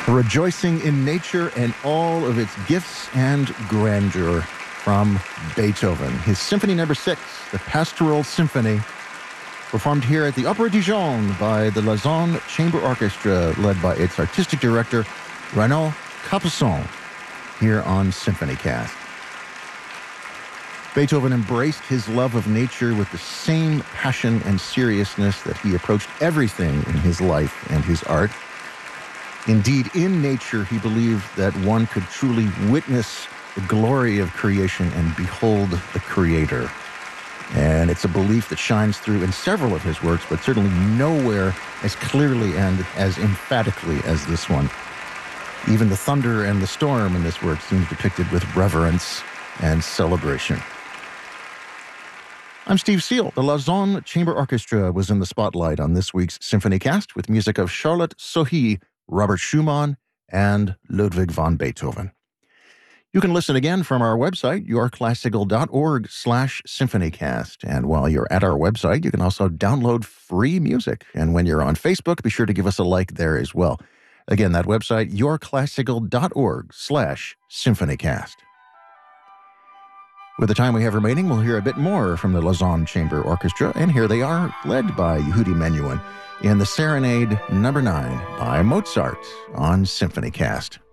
Rejoicing in nature and all of its gifts and grandeur from Beethoven. His Symphony No. 6, the Pastoral Symphony, performed here at the Opéra Dijon by the Lausanne Chamber Orchestra, led by its artistic director, Renaud Capuçon, here on SymphonyCast. Beethoven embraced his love of nature with the same passion and seriousness that he approached everything in his life and his art. Indeed, in nature, he believed that one could truly witness the glory of creation and behold the Creator. And it's a belief that shines through in several of his works, but certainly nowhere as clearly and as emphatically as this one. Even the thunder and the storm in this work seems depicted with reverence and celebration. I'm Steve Seal. The Lausanne Chamber Orchestra was in the spotlight on this week's SymphonyCast with music of Charlotte Sohi, Robert Schumann, and Ludwig van Beethoven. You can listen again from our website, yourclassical.org/symphonycast. And while you're at our website, you can also download free music. And when you're on Facebook, be sure to give us a like there as well. Again, that website, yourclassical.org/symphonycast. With the time we have remaining, we'll hear a bit more from the Lausanne Chamber Orchestra, and here they are, led by Yehudi Menuhin, in the Serenade No. 9 by Mozart on SymphonyCast.